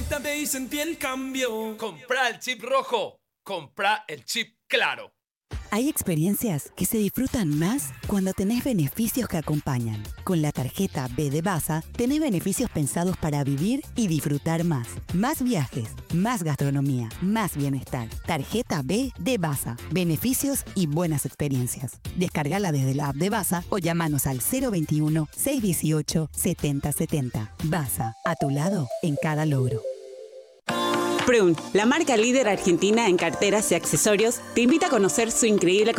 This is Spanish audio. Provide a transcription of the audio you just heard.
tarjeta B y sentí el cambio. Comprá el chip rojo, comprá el chip claro. Hay experiencias que se disfrutan más cuando tenés beneficios que acompañan. Con la tarjeta B de Basa, tenés beneficios pensados para vivir y disfrutar más. Más viajes, más gastronomía, más bienestar. Tarjeta B de Basa. Beneficios y buenas experiencias. Descargala desde la app de Basa o llamanos al 021-618-7070. Basa, a tu lado en cada logro. Prun, la marca líder argentina en carteras y accesorios, te invita a conocer su increíble